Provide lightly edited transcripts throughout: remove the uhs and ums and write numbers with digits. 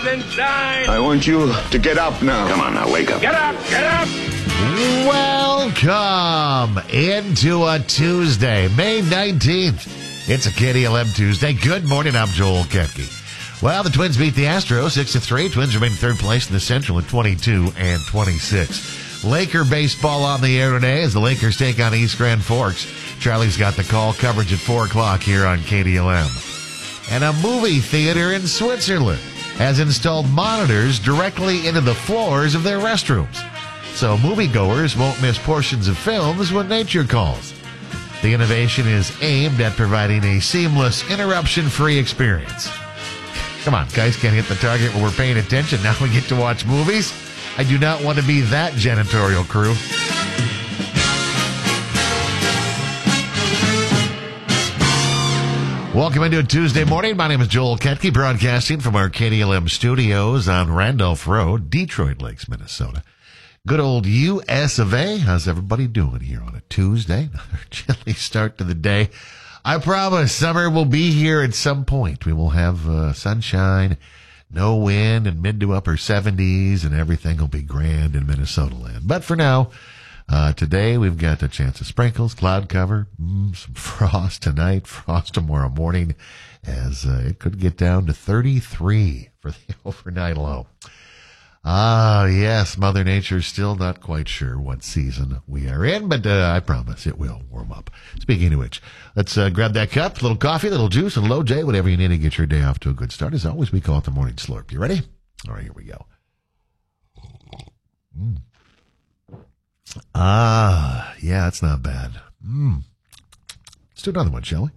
Valentine! I want you to get up now. Come on now, wake up. Get up! Get up! Welcome into a Tuesday, May 19th. It's a KDLM Tuesday. Good morning, I'm Joel Ketke. Well, the Twins beat the Astros 6-3. Twins remain in third place in the Central at 22 and 26. Laker baseball on the air today as the Lakers take on East Grand Forks. Charlie's got the call coverage at 4 o'clock here on KDLM. And a movie theater in Switzerland has installed monitors directly into the floors of their restrooms, so moviegoers won't miss portions of films when nature calls. The innovation is aimed at providing a seamless, interruption-free experience. Come on, guys, can't hit the target when we're paying attention. Now we get to watch movies. I do not want to be that janitorial crew. Welcome into a Tuesday morning. My name is Joel Ketke, broadcasting from our KDLM studios on Randolph Road, Detroit Lakes, Minnesota. Good old US of A. How's everybody doing here on a Tuesday? Another chilly start to the day. I promise summer will be here at some point. We will have sunshine, no wind, and mid to upper 70s, and everything will be grand in Minnesota land. But for now, today we've got a chance of sprinkles, cloud cover, some frost tonight, frost tomorrow morning, as it could get down to 33 for the overnight low. Yes, Mother Nature's still not quite sure what season we are in, but I promise it will warm up. Speaking of which, let's grab that cup, a little coffee, a little juice, and low J, whatever you need to get your day off to a good start. As always, we call it the morning slurp. You ready? All right, here we go. Yeah, that's not bad. Let's do another one, shall we?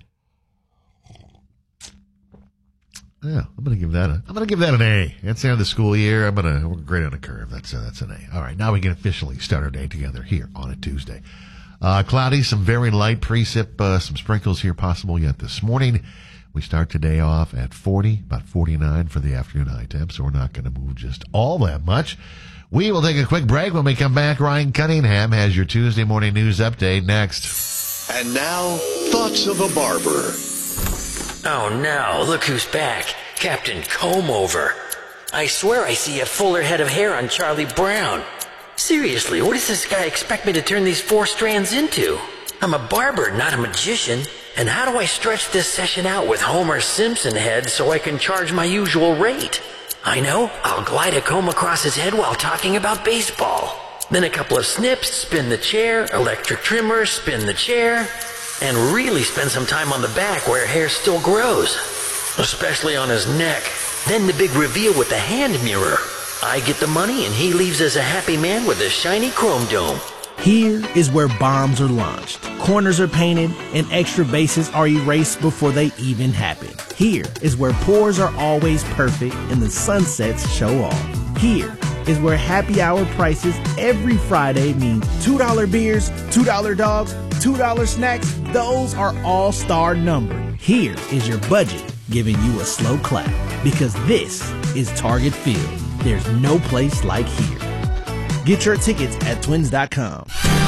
Yeah, I'm going to give that an A. It's the end of the school year. We're great on a curve. That's an A. All right, now we can officially start our day together here on a Tuesday. Cloudy, some very light precip, some sprinkles here possible yet this morning. We start today off at 40, about 49 for the afternoon high temp, so we're not going to move just all that much. We will take a quick break. When we come back, Ryan Cunningham has your Tuesday morning news update next. And now, thoughts of a barber. Oh no, look who's back. Captain Comb-Over. I swear I see a fuller head of hair on Charlie Brown. Seriously, what does this guy expect me to turn these 4 strands into? I'm a barber, not a magician. And how do I stretch this session out with Homer Simpson head so I can charge my usual rate? I know, I'll glide a comb across his head while talking about baseball. Then a couple of snips, spin the chair, electric trimmer, spin the chair, and really spend some time on the back where hair still grows, especially on his neck. Then the big reveal with the hand mirror. I get the money and he leaves as a happy man with a shiny chrome dome. Here is where bombs are launched, corners are painted, and extra bases are erased before they even happen. Here is where pours are always perfect and the sunsets show off. Here is where happy hour prices every Friday mean $2 beers, $2 dogs, $2 snacks. Those are all-star numbered. Here is your budget giving you a slow clap, because this is Target Field. There's no place like here. Get your tickets at twins.com.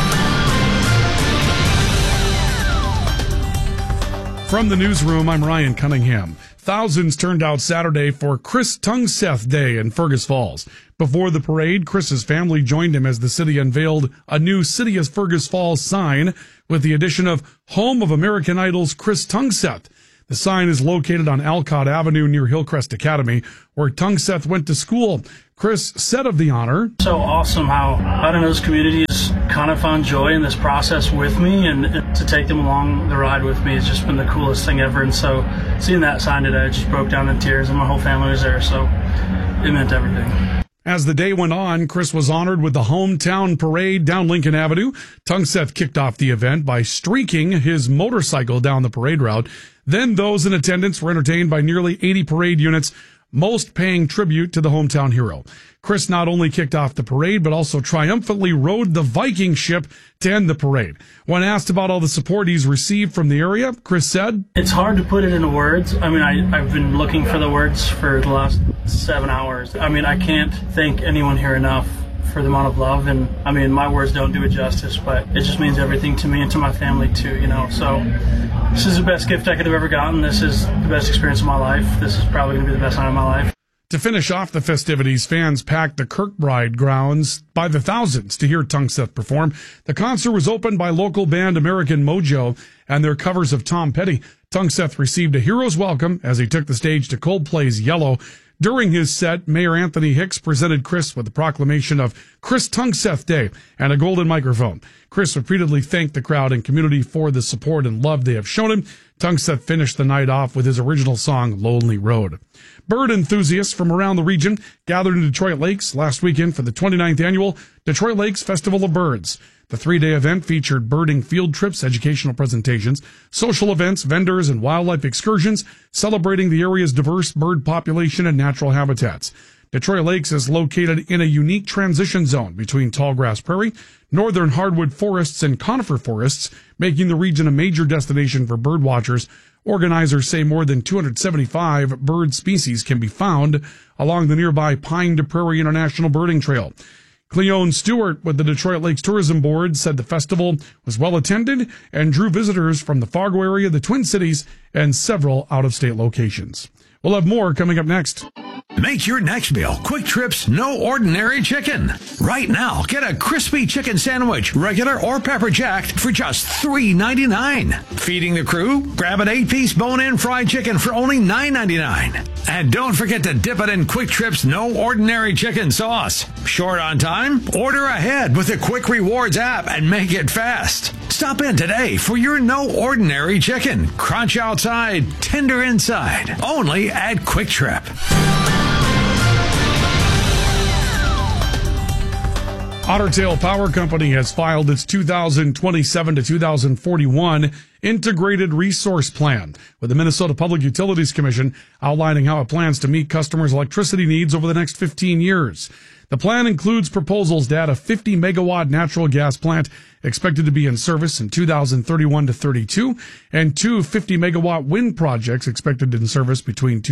From the newsroom, I'm Ryan Cunningham. Thousands turned out Saturday for Chris Tungseth Day in Fergus Falls. Before the parade, Chris's family joined him as the city unveiled a new City of Fergus Falls sign with the addition of Home of American Idol's Chris Tungseth. The sign is located on Alcott Avenue near Hillcrest Academy, where Tungseth went to school. Chris said of the honor, So awesome how Hutton community has kind of found joy in this process with me, and to take them along the ride with me has just been the coolest thing ever. And so seeing that sign today, I just broke down in tears, and my whole family was there, so it meant everything. As the day went on, Chris was honored with the hometown parade down Lincoln Avenue. Tungseth kicked off the event by streaking his motorcycle down the parade route. Then those in attendance were entertained by nearly 80 parade units, most paying tribute to the hometown hero. Chris not only kicked off the parade, but also triumphantly rode the Viking ship to end the parade. When asked about all the support he's received from the area, Chris said, It's hard to put it into words. I mean, I've been looking for the words for the last 7 hours. I mean, I can't thank anyone here enough for the amount of love, and I mean, my words don't do it justice, but it just means everything to me and to my family too, you know. So this is the best gift I could have ever gotten. This is the best experience of my life. This is probably going to be the best night of my life. To finish off the festivities, fans packed the Kirkbride grounds by the thousands to hear Tungseth perform. The concert was opened by local band American Mojo and their covers of Tom Petty. Tungseth received a hero's welcome as he took the stage to Coldplay's Yellow. During his set, Mayor Anthony Hicks presented Chris with the proclamation of Chris Tungseth Day and a golden microphone. Chris repeatedly thanked the crowd and community for the support and love they have shown him. Tungseth finished the night off with his original song, Lonely Road. Bird enthusiasts from around the region gathered in Detroit Lakes last weekend for the 29th annual Detroit Lakes Festival of Birds. The 3-day event featured birding field trips, educational presentations, social events, vendors, and wildlife excursions, celebrating the area's diverse bird population and natural habitats. Detroit Lakes is located in a unique transition zone between tallgrass prairie, northern hardwood forests, and conifer forests, making the region a major destination for bird watchers. Organizers say more than 275 bird species can be found along the nearby Pine to Prairie International Birding Trail. Cleone Stewart with the Detroit Lakes Tourism Board said the festival was well attended and drew visitors from the Fargo area, the Twin Cities, and several out-of-state locations. We'll have more coming up next. Make your next meal Quick Trip's No Ordinary Chicken. Right now, get a crispy chicken sandwich, regular or pepper jacked, for just $3.99. Feeding the crew? Grab an 8-piece bone-in fried chicken for only $9.99. And don't forget to dip it in Quick Trip's No Ordinary Chicken sauce. Short on time? Order ahead with the Quick Rewards app and make it fast. Stop in today for your No Ordinary Chicken. Crunch outside, tender inside. Only at Quick Trip. Otter Tail Power Company has filed its 2027 to 2041 Integrated Resource Plan with the Minnesota Public Utilities Commission, outlining how it plans to meet customers' electricity needs over the next 15 years. The plan includes proposals to add a 50-megawatt natural gas plant expected to be in service in 2031 to 32, and two 50-megawatt wind projects expected in service between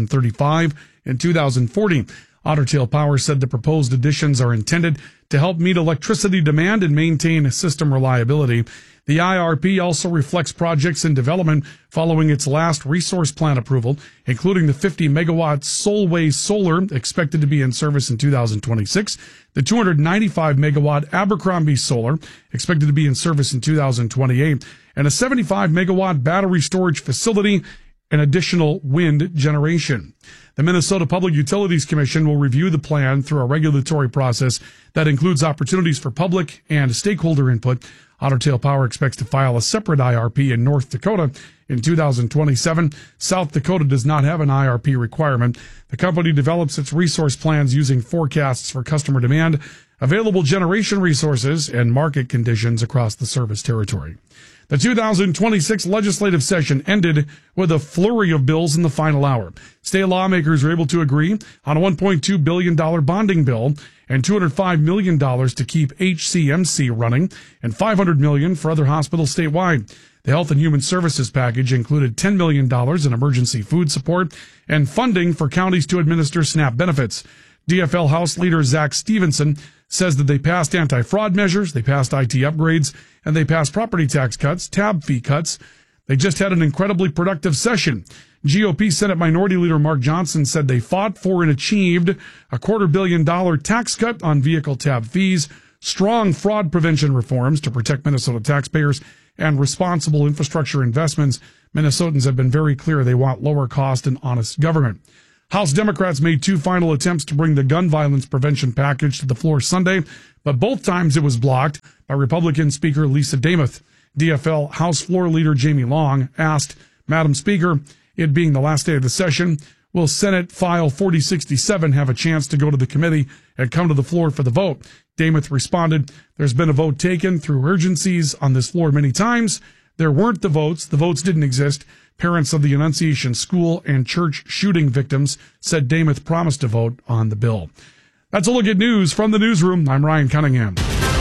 2035 and 2040. Otter Tail Power said the proposed additions are intended to help meet electricity demand and maintain system reliability. The IRP also reflects projects in development following its last resource plan approval, including the 50-megawatt Solway Solar expected to be in service in 2026, the 295-megawatt Abercrombie Solar expected to be in service in 2028, and a 75-megawatt battery storage facility and additional wind generation. The Minnesota Public Utilities Commission will review the plan through a regulatory process that includes opportunities for public and stakeholder input. Otter Tail Power expects to file a separate IRP in North Dakota in 2027. South Dakota does not have an IRP requirement. The company develops its resource plans using forecasts for customer demand, available generation resources, and market conditions across the service territory. The 2026 legislative session ended with a flurry of bills in the final hour. State lawmakers were able to agree on a $1.2 billion bonding bill and $205 million to keep HCMC running and $500 million for other hospitals statewide. The Health and Human Services package included $10 million in emergency food support and funding for counties to administer SNAP benefits. DFL House Leader Zach Stevenson says that they passed anti-fraud measures, they passed IT upgrades, and they passed property tax cuts, tab fee cuts. They just had an incredibly productive session. GOP Senate Minority Leader Mark Johnson said they fought for and achieved a $250 million tax cut on vehicle tab fees, strong fraud prevention reforms to protect Minnesota taxpayers, and responsible infrastructure investments. Minnesotans have been very clear they want lower cost and honest government. House Democrats made two final attempts to bring the gun violence prevention package to the floor Sunday, but both times it was blocked by Republican Speaker Lisa Demuth. DFL House Floor Leader Jamie Long asked, Madam Speaker, it being the last day of the session, will Senate File 4067 have a chance to go to the committee and come to the floor for the vote? Demuth responded, there's been a vote taken through urgencies on this floor many times. There weren't the votes. The votes didn't exist. Parents of the Annunciation School and church shooting victims said Demuth promised to vote on the bill. That's a look at news from the newsroom. I'm Ryan Cunningham.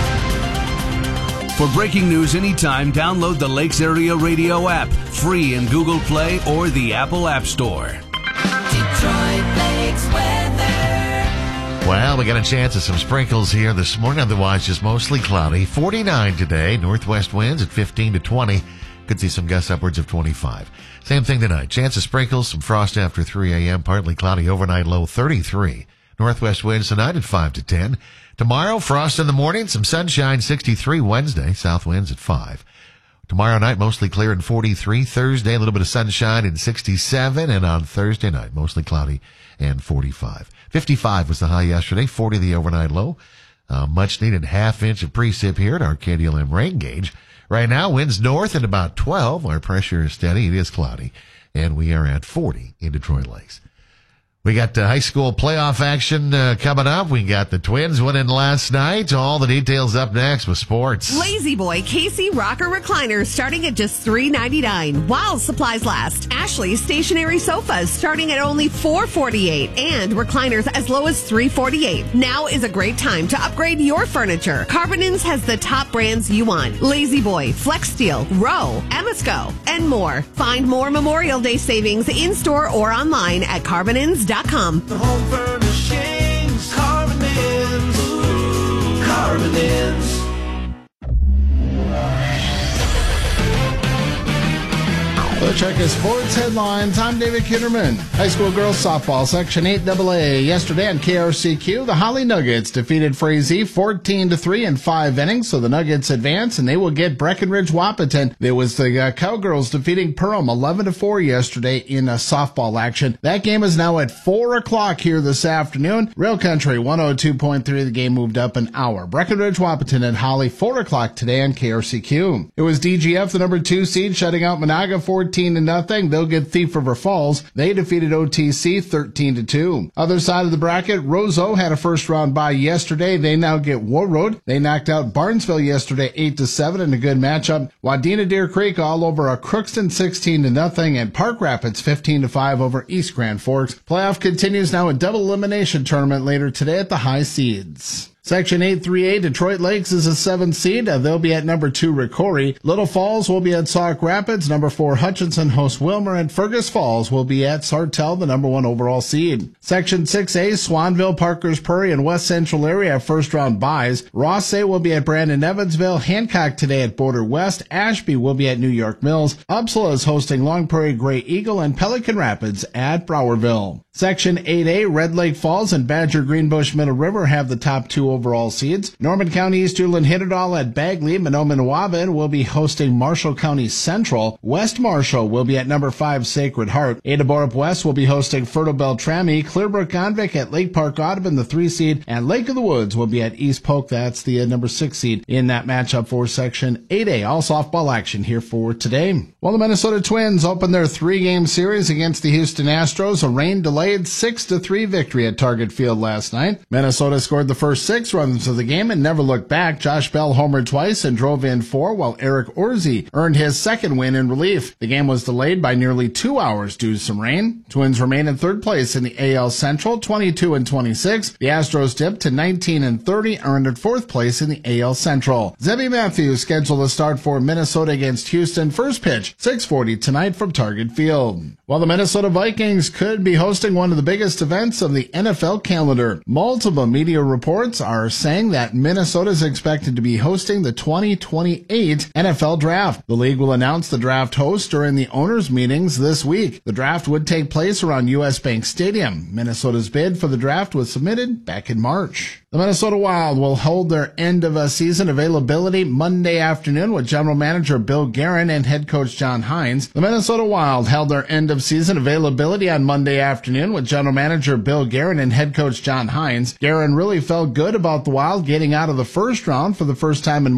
For breaking news anytime, download the Lakes Area Radio app, free in Google Play or the Apple App Store. Detroit Lakes weather. Well, we got a chance of some sprinkles here this morning, otherwise just mostly cloudy. 49 today, northwest winds at 15 to 20. Could see some gusts upwards of 25. Same thing tonight. Chance of sprinkles, some frost after 3 a.m. Partly cloudy overnight, low 33. Northwest winds tonight at 5 to 10. Tomorrow, frost in the morning, some sunshine, 63 Wednesday. South winds at 5. Tomorrow night, mostly clear and 43. Thursday, a little bit of sunshine and 67. And on Thursday night, mostly cloudy and 45. 55 was the high yesterday, 40 the overnight low. Much needed half-inch of precip here at our KDLM rain gauge. Right now, winds north at about 12. Our pressure is steady. It is cloudy. And we are at 40 in Detroit Lakes. We got high school playoff action coming up. We got the Twins winning last night. All the details up next with sports. Lazy Boy Casey Rocker Recliners starting at just $3.99 while supplies last. Ashley Stationary Sofas starting at only $4.48 and recliners as low as $3.48. Now is a great time to upgrade your furniture. Carbonins has the top brands you want. Lazy Boy, Flex Steel, Row, Emasco, and more. Find more Memorial Day savings in-store or online at Carbonins.com. The home furnishings, Carbonins. Ooh, Carbonins. Let's check his sports headlines. I'm David Kitterman. High school girls softball, Section 8AA. Yesterday on KRCQ, the Holly Nuggets defeated Frazee 14-3 in 5 innings, so the Nuggets advance, and they will get Breckenridge Wahpeton. There was the Cowgirls defeating Perham 11-4 yesterday in softball action. That game is now at 4 o'clock here this afternoon. Rail Country 102.3, the game moved up an hour. Breckenridge Wahpeton at Holly, 4 o'clock today on KRCQ. It was DGF, the number 2 seed, shutting out Monaga 14-0. They'll get Thief River Falls. They defeated OTC 13-2. Other side of the bracket, Roseau had a first round bye yesterday. They now get Warroad. They knocked out Barnesville yesterday 8-7 in a good matchup. Wadena Deer Creek all over a Crookston 16-0 and Park Rapids 15-5 over East Grand Forks. Playoff continues now a double elimination tournament later today at the high seeds. Section 8-3A, Detroit Lakes is a 7th seed. They'll be at number 2, Ricori. Little Falls will be at Sauk Rapids. Number 4, Hutchinson hosts Wilmer. And Fergus Falls will be at Sartell, the number 1 overall seed. Section 6A, Swanville, Parkers Prairie, and West Central area have first-round byes. Rossay will be at Brandon Evansville. Hancock today at Border West. Ashby will be at New York Mills. Upsala is hosting Long Prairie Gray Eagle. And Pelican Rapids at Browerville. Section 8A, Red Lake Falls and Badger Greenbush Middle River have the top 2 overall seeds. Norman County Easterland Hitterdall at Bagley. Menominawabin will be hosting Marshall County Central. West Marshall will be at number 5, Sacred Heart. Ada Borup West will be hosting Fertile Beltrami. Clearbrook Convict at Lake Park Audubon, the 3 seed. And Lake of the Woods will be at East Polk. That's the number 6 seed in that matchup for Section 8A. All softball action here for today. Well, the Minnesota Twins opened their 3-game series against the Houston Astros. A rain delayed 6-3 victory at Target Field last night. Minnesota scored the first 6 runs of the game and never looked back. Josh Bell homered twice and drove in 4, while Eric Orzi earned his second win in relief. The game was delayed by nearly 2 hours due to some rain. Twins remain in 3rd place in the AL Central, 22-26. The Astros dipped to 19-30, earned at 4th place in the AL Central. Zebby Matthews scheduled to start for Minnesota against Houston. First pitch, 6:40 tonight from Target Field. While the Minnesota Vikings could be hosting one of the biggest events of the NFL calendar, multiple media reports are saying that Minnesota is expected to be hosting the 2028 NFL Draft. The league will announce the draft host during the owners' meetings this week. The draft would take place around U.S. Bank Stadium. Minnesota's bid for the draft was submitted back in March. The Minnesota Wild will hold their end-of-season availability Monday afternoon with General Manager Bill Guerin and Head Coach John Hines. The Minnesota Wild held their end-of-season availability on Monday afternoon with General Manager Bill Guerin and Head Coach John Hines. Guerin really felt good about the Wild getting out of the first round for the first time in